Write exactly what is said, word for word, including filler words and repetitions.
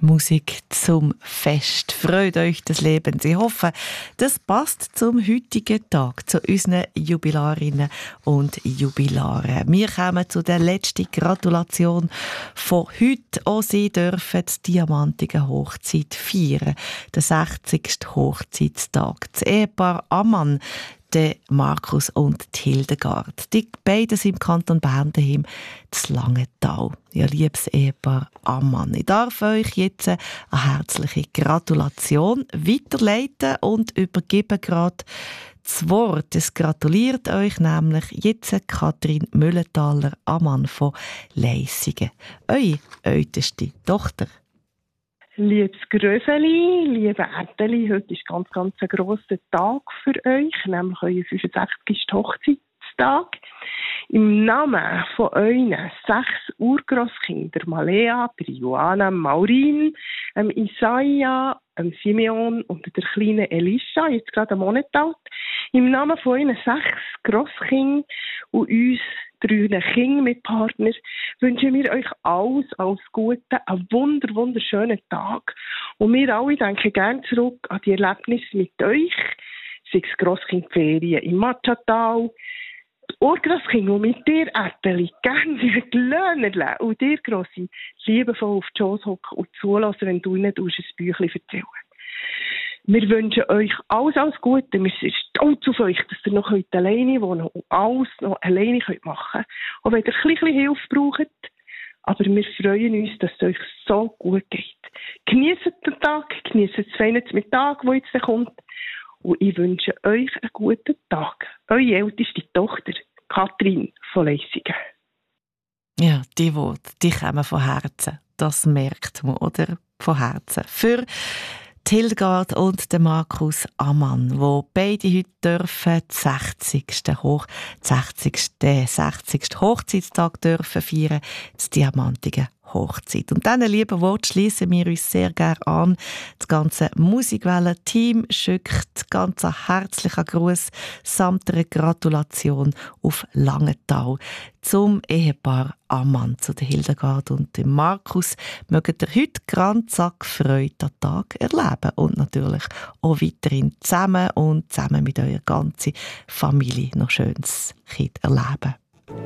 Musik zum Fest. Freut euch des Lebens. Ich hoffe, das passt zum heutigen Tag, zu unseren Jubilarinnen und Jubilaren. Wir kommen zu der letzten Gratulation von heute. Auch sie dürfen die diamantige Hochzeit feiern. Der sechzigste Hochzeitstag. Das Ehepaar Ammann, der Markus und die Hildegard. Die beiden sind im Kanton Bern daheim, das Langenthal. Ja, liebes Ehepaar Ammann, ich darf euch jetzt eine herzliche Gratulation weiterleiten und übergebe gerade das Wort. Es gratuliert euch nämlich jetzt Kathrin Müllenthaler-Ammann von Leissigen. Eure älteste Tochter. Liebes Gröseli, liebe Erdeli, heute ist ganz, ganz ein grosser Tag für euch, nämlich euer fünfundsechzigsten Hochzeitstag. Im Namen von euren sechs Urgroßkindern, Malea, Joanna, Maureen, ähm, Isaiah, ähm, Simeon und der kleinen Elisha, jetzt gerade einen Monat alt, im Namen von euren sechs Grosskindern und uns drei Kinder mit Partner, wünschen wir euch alles, alles Gute, einen wunder, wunderschönen Tag. Und wir alle denken gerne zurück an die Erlebnisse mit euch, sei es Grosskindferien im Matchatal, die Urgroßkinder, die mit dir, Äteli, gerne Löhnerle und dir, Grossi, liebevoll auf die Schoß hocken und zulassen, wenn du ihnen ein Büchlein erzählen. Wir wünschen euch alles, alles Gute. Wir sind stolz auf euch, dass ihr noch heute alleine wohnen und alles noch alleine machen könnt. Auch wenn ihr ein bisschen Hilfe braucht. Aber wir freuen uns, dass es euch so gut geht. Genießt den Tag, genießt das feine Mittag, der jetzt kommt. Und ich wünsche euch einen guten Tag. Eure älteste Tochter, Kathrin von Leissigen. Ja, die Worte, die kommen von Herzen. Das merkt man, oder? Von Herzen. Für die Hildegard und der Markus Ammann, wo beide heute dürfen den sechzigsten Hoch, sechzigsten sechzigsten Hochzeitstag dürfen feiern, das diamantige Hochzeit. Und diesen lieben Wort schließen wir uns sehr gerne an. Das ganze Musikwellen-Team schickt ganz einen herzlichen Gruß samt einer Gratulation auf Langenthal zum Ehepaar Ammann, zu der Hildegard und dem Markus. Mögt ihr heute ganz Freude an Tag erleben und natürlich auch weiterhin zusammen und zusammen mit eurer ganzen Familie noch schönes Kind erleben.